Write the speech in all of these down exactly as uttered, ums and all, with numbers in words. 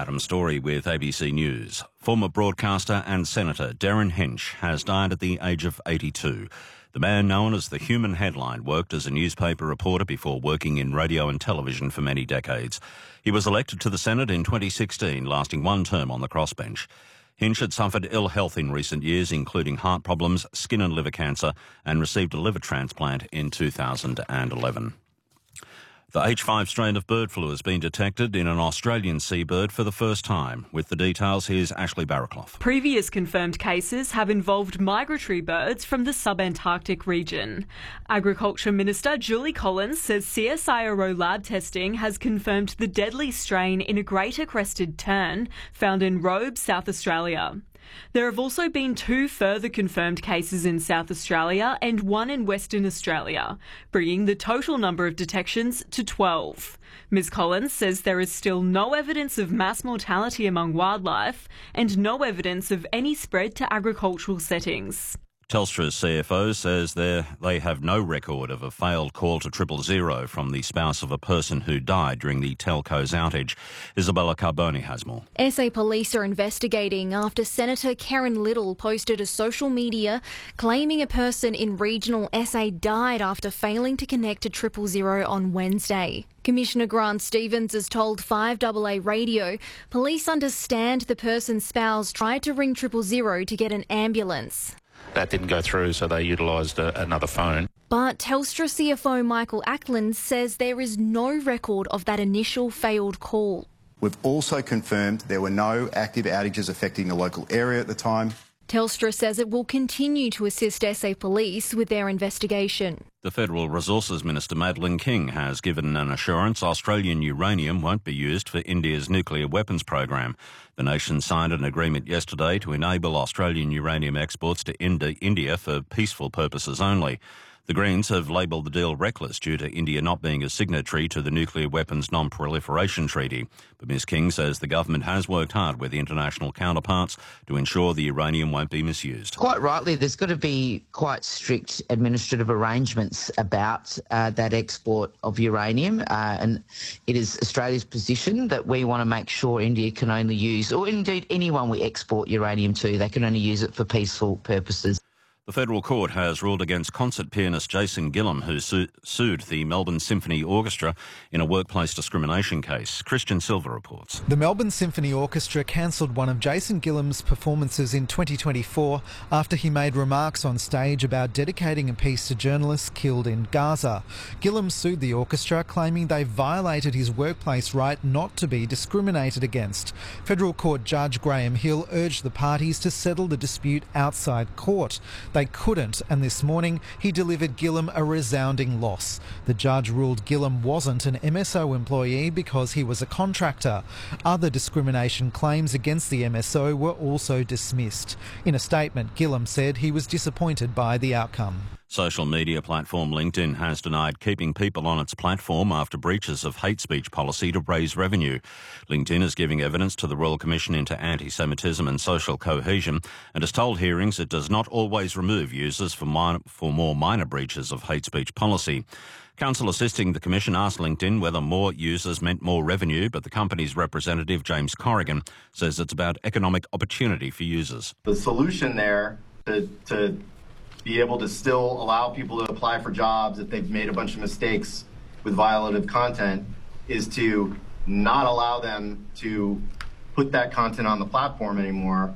Adam Story with A B C News. Former broadcaster and Senator Derryn Hinch has died at the age of eighty-two. The man, known as the Human Headline, worked as a newspaper reporter before working in radio and television for many decades. He was elected to the Senate in twenty sixteen, lasting one term on the crossbench. Hinch had suffered ill health in recent years, including heart problems, skin and liver cancer, and received a liver transplant in two thousand eleven. The H five strain of bird flu has been detected in an Australian seabird for the first time. With the details, here's Ashley Barraclough. Previous confirmed cases have involved migratory birds from the subantarctic region. Agriculture Minister Julie Collins says C S I R O lab testing has confirmed the deadly strain in a greater crested tern found in Robe, South Australia. There have also been two further confirmed cases in South Australia and one in Western Australia, bringing the total number of detections to twelve. Miz Collins says there is still no evidence of mass mortality among wildlife and no evidence of any spread to agricultural settings. Telstra's C F O says they have no record of a failed call to triple zero from the spouse of a person who died during the telco's outage. Isabella Carboni has more. S A Police are investigating after Senator Karen Little posted to social media claiming a person in regional S A died after failing to connect to triple zero on Wednesday. Commissioner Grant Stevens has told five A A Radio police understand the person's spouse tried to ring triple zero to get an ambulance. That didn't go through, so they utilised a, another phone. But Telstra C F O Michael Ackland says there is no record of that initial failed call. We've also confirmed there were no active outages affecting the local area at the time. Telstra says it will continue to assist S A Police with their investigation. The Federal Resources Minister Madeleine King has given an assurance Australian uranium won't be used for India's nuclear weapons program. The nation signed an agreement yesterday to enable Australian uranium exports to India for peaceful purposes only. The Greens have labelled the deal reckless due to India not being a signatory to the Nuclear Weapons Non-Proliferation Treaty. But Miz King says the government has worked hard with international counterparts to ensure the uranium won't be misused. Quite rightly, there's got to be quite strict administrative arrangements about uh, that export of uranium. Uh, and it is Australia's position that we want to make sure India can only use, or indeed anyone we export uranium to, they can only use it for peaceful purposes. The federal court has ruled against concert pianist Jason Gillum, who su- sued the Melbourne Symphony Orchestra in a workplace discrimination case. Christian Silver reports. The Melbourne Symphony Orchestra cancelled one of Jason Gillum's performances in twenty twenty-four after he made remarks on stage about dedicating a piece to journalists killed in Gaza. Gillum sued the orchestra, claiming they violated his workplace right not to be discriminated against. Federal Court Judge Graham Hill urged the parties to settle the dispute outside court. They couldn't, and this morning he delivered Gillum a resounding loss. The judge ruled Gillum wasn't an M S O employee because he was a contractor. Other discrimination claims against the M S O were also dismissed. In a statement, Gillum said he was disappointed by the outcome. Social media platform LinkedIn has denied keeping people on its platform after breaches of hate speech policy to raise revenue. LinkedIn is giving evidence to the Royal Commission into Anti-Semitism and Social Cohesion and has told hearings it does not always remove users for, minor, for more minor breaches of hate speech policy. Counsel assisting the Commission asked LinkedIn whether more users meant more revenue, but the company's representative, James Corrigan, says it's about economic opportunity for users. The solution there to... to be able to still allow people to apply for jobs if they've made a bunch of mistakes with violative content is to not allow them to put that content on the platform anymore,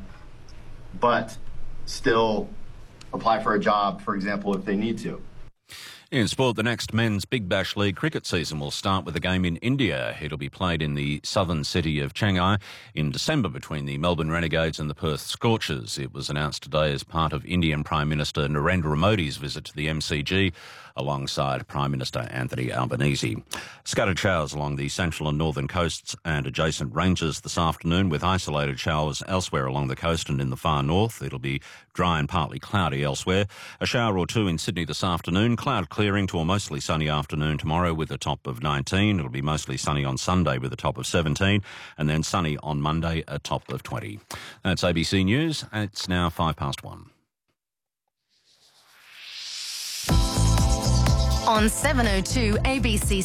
but still apply for a job, for example, if they need to. In sport, the next Men's Big Bash League cricket season will start with a game in India. It'll be played in the southern city of Chennai in December between the Melbourne Renegades and the Perth Scorchers. It was announced today as part of Indian Prime Minister Narendra Modi's visit to the M C G alongside Prime Minister Anthony Albanese. Scattered showers along the central and northern coasts and adjacent ranges this afternoon, with isolated showers elsewhere along the coast and in the far north. It'll be dry and partly cloudy elsewhere. A shower or two in Sydney this afternoon. Cloud clearing to a mostly sunny afternoon tomorrow with a top of nineteen. It'll be mostly sunny on Sunday with a top of seventeen, and then sunny on Monday, a top of twenty. That's A B C News. It's now five past one. On seven oh two A B C